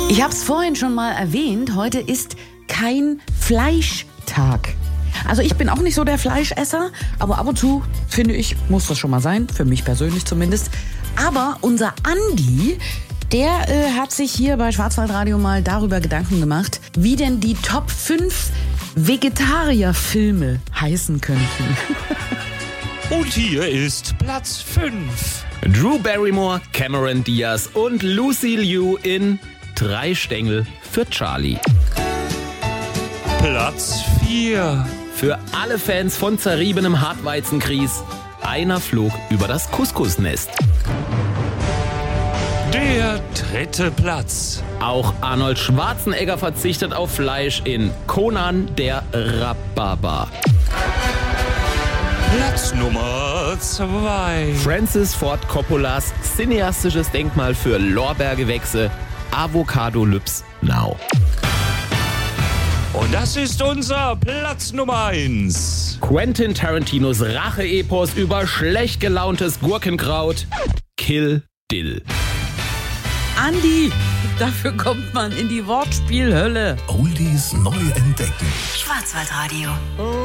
Ich habe es vorhin schon mal erwähnt, heute ist kein Fleischtag. Also ich bin auch nicht so der Fleischesser, aber ab und zu, finde ich, muss das schon mal sein, für mich persönlich zumindest. Aber unser Andi, der hat sich hier bei Schwarzwaldradio mal darüber Gedanken gemacht, wie denn die Top 5 Vegetarierfilme heißen könnten. Und hier ist Platz 5. Drew Barrymore, Cameron Diaz und Lucy Liu in 3 Stängel für Charlie. Platz 4. Für alle Fans von zerriebenem Hartweizengrieß, einer flog über das Couscous-Nest. Der 3. Platz. Auch Arnold Schwarzenegger verzichtet auf Fleisch in Conan der Rhabarber. Platz Nummer 2. Francis Ford Coppolas cineastisches Denkmal für Lorbeergewächse, Avocadolyps Now. Und das ist unser Platz Nummer 1. Quentin Tarantinos Rache-Epos über schlecht gelauntes Gurkenkraut, Kill Dill. Andi, dafür kommt man in die Wortspielhölle. Oldies neu entdecken. Schwarzwaldradio.